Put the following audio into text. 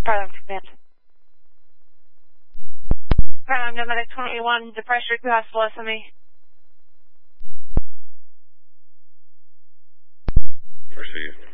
Carlin Command. Carlin, Medic 21, depressed Riku Hospital SME. Proceed.